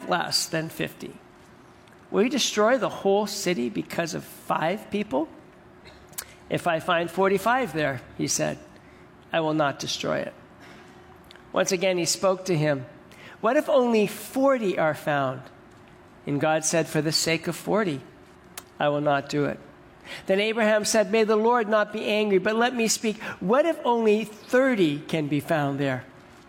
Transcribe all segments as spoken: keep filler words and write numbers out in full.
five less than fifty? Will you destroy the whole city because of five people? If I find forty-five there, he said, I will not destroy it. Once again, he spoke to him. What if only forty are found? And God said, for the sake of forty, I will not do it. Then Abraham said, may the Lord not be angry, but let me speak. What if only thirty can be found there?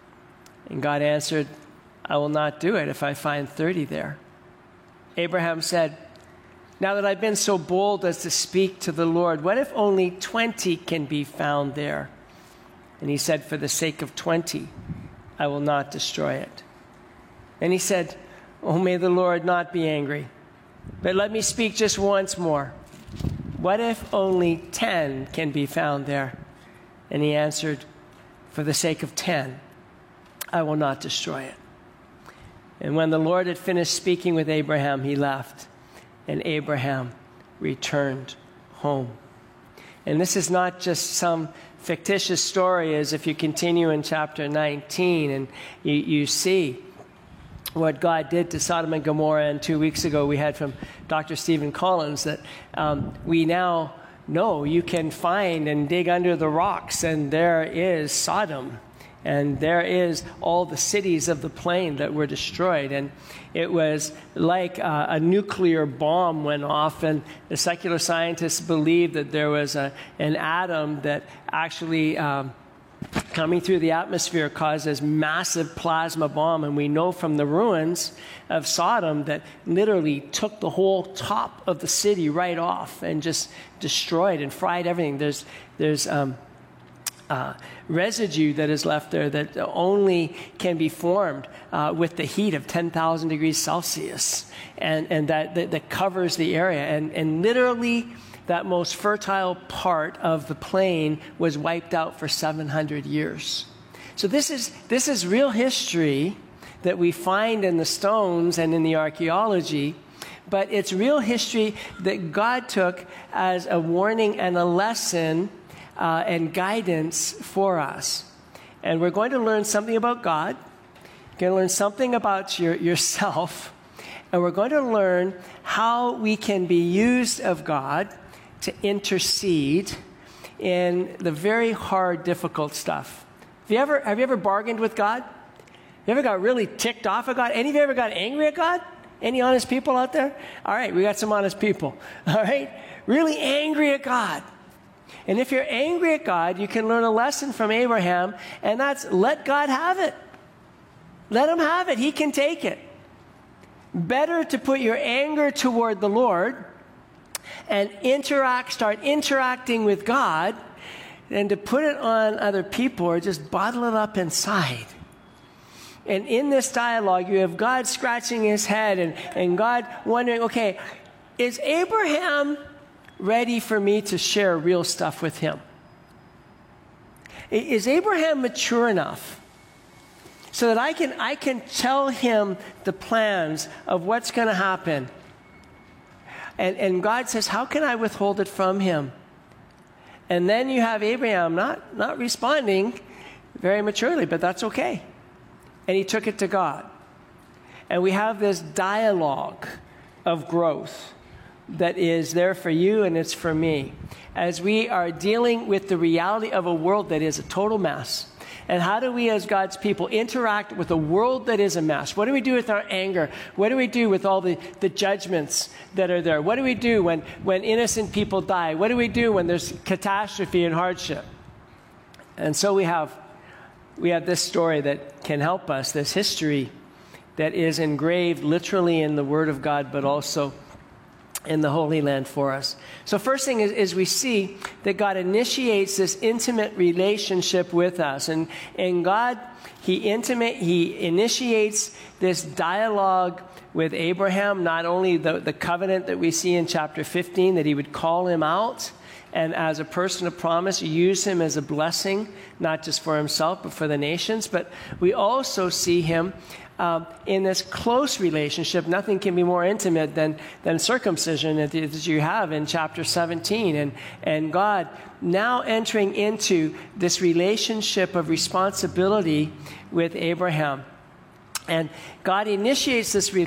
And God answered, I will not do it if I find thirty there. Abraham said, now that I've been so bold as to speak to the Lord, what if only twenty can be found there? And he said, for the sake of twenty, I will not destroy it. And he said, oh, may the Lord not be angry, but let me speak just once more. What if only ten can be found there? And he answered, for the sake of ten, I will not destroy it. And when the Lord had finished speaking with Abraham, he left, and Abraham returned home. And this is not just some fictitious story, as if you continue in chapter nineteen and you, you see what God did to Sodom and Gomorrah. And two weeks ago we had from Doctor Stephen Collins that um, we now know you can find and dig under the rocks, and there is Sodom. And there is all the cities of the plain that were destroyed. And it was like uh, a nuclear bomb went off, and the secular scientists believe that there was a, an atom that actually um, coming through the atmosphere caused this massive plasma bomb. And we know from the ruins of Sodom that literally took the whole top of the city right off and just destroyed and fried everything. There's, there's um, Uh, residue that is left there that only can be formed uh, with the heat of ten thousand degrees Celsius, and, and that, that, that covers the area. And, and literally, that most fertile part of the plain was wiped out for seven hundred years. So this is, this is real history that we find in the stones and in the archaeology, but it's real history that God took as a warning and a lesson Uh, and guidance for us. And we're going to learn something about God. We're going to learn something about your, yourself. And we're going to learn how we can be used of God to intercede in the very hard, difficult stuff. Have you ever, have you ever bargained with God? You ever got really ticked off at God? Any of you ever got angry at God? Any honest people out there? All right, we got some honest people. All right? Really angry at God. And if you're angry at God, you can learn a lesson from Abraham, and that's let God have it. Let him have it. He can take it. Better to put your anger toward the Lord and interact, start interacting with God than to put it on other people or just bottle it up inside. And in this dialogue, you have God scratching his head and, and God wondering, okay, is Abraham ready for me to share real stuff with him? Is Abraham mature enough so that I can, I can tell him the plans of what's going to happen? And, and God says, how can I withhold it from him? And then you have Abraham not, not responding very maturely, but that's okay. And he took it to God. And we have this dialogue of growth that is there for you and it's for me, as we are dealing with the reality of a world that is a total mess. And how do we as God's people interact with a world that is a mess? What do we do with our anger? What do we do with all the, the judgments that are there? What do we do when, when innocent people die? What do we do when there's catastrophe and hardship? And so we have, we have this story that can help us, this history that is engraved literally in the Word of God, but also in the Holy Land for us. So first thing is, is we see that God initiates this intimate relationship with us. And, and God, he intimate, he initiates this dialogue with Abraham, not only the, the covenant that we see in chapter fifteen, that he would call him out and as a person of promise, use him as a blessing, not just for himself, but for the nations. But we also see him Um, in this close relationship. Nothing can be more intimate than, than circumcision that, that you have in chapter seventeen. And, and God now entering into this relationship of responsibility with Abraham. And God initiates this relationship